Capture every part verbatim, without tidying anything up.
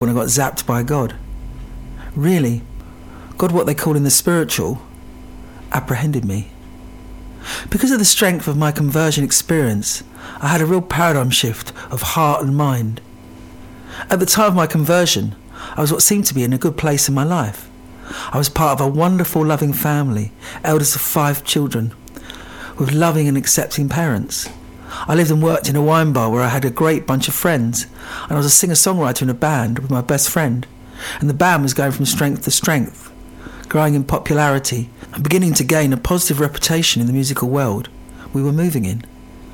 when I got zapped by God. Really, God, what they call in the spiritual, apprehended me. Because of the strength of my conversion experience, I had a real paradigm shift of heart and mind. At the time of my conversion, I was what seemed to be in a good place in my life. I was part of a wonderful, loving family, eldest of five children, with loving and accepting parents. I lived and worked in a wine bar where I had a great bunch of friends, and I was a singer-songwriter in a band with my best friend, and the band was going from strength to strength, growing in popularity and beginning to gain a positive reputation in the musical world we were moving in.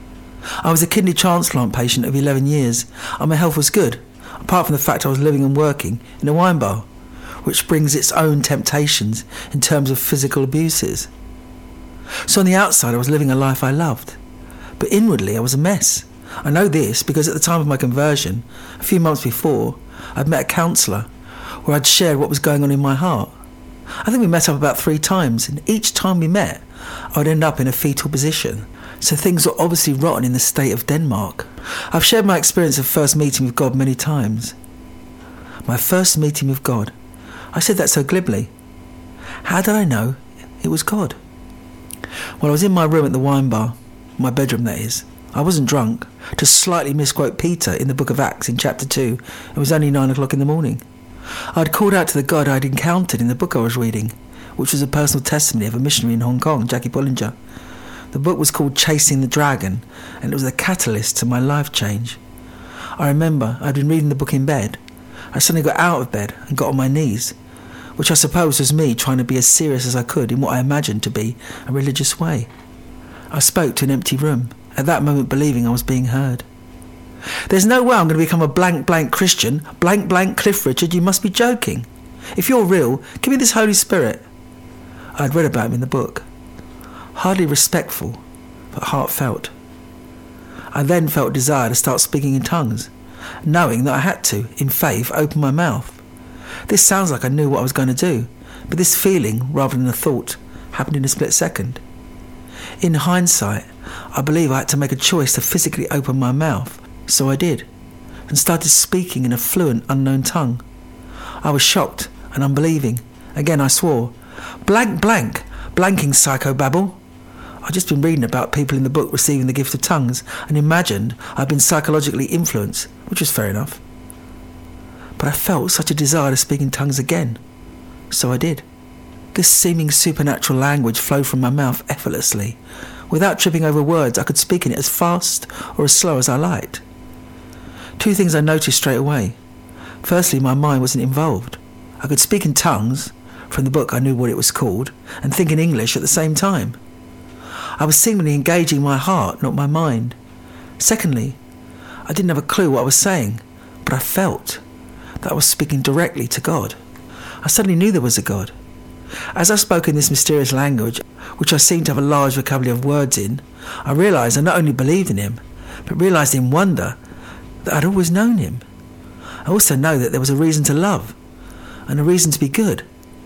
I was a kidney transplant patient of eleven years, and my health was good, apart from the fact I was living and working in a wine bar, which brings its own temptations in terms of physical abuses. So on the outside I was living a life I loved, but inwardly I was a mess. I know this because at the time of my conversion, a few months before, I'd met a counsellor where I'd shared what was going on in my heart. I think we met up about three times, and each time we met, I would end up in a fetal position. So things were obviously rotten in the state of Denmark. I've shared my experience of first meeting with God many times. My first meeting with God. I said that so glibly. How did I know it was God? Well, I was in my room at the wine bar, my bedroom that is. I wasn't drunk. To slightly misquote Peter in the book of Acts in chapter two, it was only nine o'clock in the morning. I'd called out to the God I'd encountered in the book I was reading, which was a personal testimony of a missionary in Hong Kong, Jackie Bollinger. The book was called Chasing the Dragon, and it was the catalyst to my life change. I remember I'd been reading the book in bed. I suddenly got out of bed and got on my knees, which I suppose was me trying to be as serious as I could in what I imagined to be a religious way. I spoke to an empty room, at that moment believing I was being heard. There's no way I'm going to become a blank blank Christian, blank blank Cliff Richard, you must be joking. If you're real, give me this Holy Spirit. I'd read about him in the book. Hardly respectful, but heartfelt. I then felt a desire to start speaking in tongues, knowing that I had to, in faith, open my mouth. This sounds like I knew what I was going to do, but this feeling, rather than a thought, happened in a split second. In hindsight, I believe I had to make a choice to physically open my mouth, so I did, and started speaking in a fluent, unknown tongue. I was shocked and unbelieving. Again I swore, blank blank, blanking psychobabble. I'd just been reading about people in the book receiving the gift of tongues and imagined I'd been psychologically influenced, which was fair enough. But I felt such a desire to speak in tongues again, so I did. This seeming supernatural language flowed from my mouth effortlessly. Without tripping over words, I could speak in it as fast or as slow as I liked. Two things I noticed straight away. Firstly, my mind wasn't involved. I could speak in tongues, from the book I knew what it was called, and think in English at the same time. I was seemingly engaging my heart, not my mind. Secondly, I didn't have a clue what I was saying, but I felt that I was speaking directly to God. I suddenly knew there was a God. As I spoke in this mysterious language, which I seemed to have a large vocabulary of words in, I realised I not only believed in him, but realised in wonder that I'd always known him. I also know that there was a reason to love, and a reason to be good.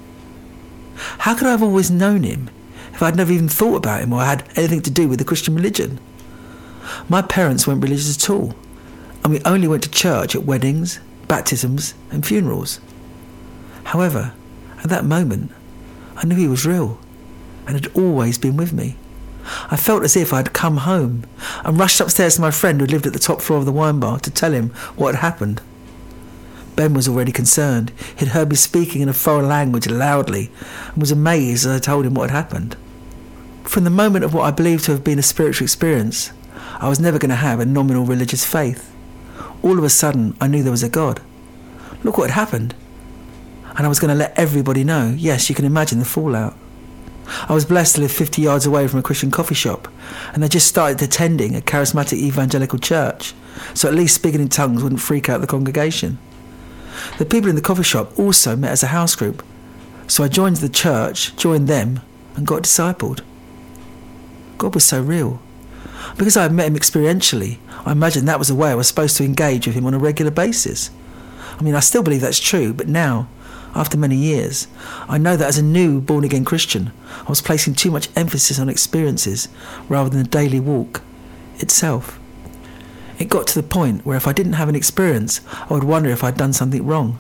How could I have always known him if I'd never even thought about him or had anything to do with the Christian religion? My parents weren't religious at all, and we only went to church at weddings, baptisms and funerals. However, at that moment, I knew he was real and had always been with me. I felt as if I had come home and rushed upstairs to my friend who lived at the top floor of the wine bar to tell him what had happened. Ben was already concerned. He'd heard me speaking in a foreign language loudly and was amazed as I told him what had happened. From the moment of what I believed to have been a spiritual experience, I was never going to have a nominal religious faith. All of a sudden, I knew there was a God. Look what had happened. And I was going to let everybody know. Yes, you can imagine the fallout. I was blessed to live fifty yards away from a Christian coffee shop, and they just started attending a charismatic evangelical church, so at least speaking in tongues wouldn't freak out the congregation. The people in the coffee shop also met as a house group, so I joined the church, joined them, and got discipled. God was so real. Because I had met him experientially, I imagined that was the way I was supposed to engage with him on a regular basis. I mean, I still believe that's true, but now, after many years, I know that as a new born-again Christian, I was placing too much emphasis on experiences rather than the daily walk itself. It got to the point where if I didn't have an experience, I would wonder if I'd done something wrong.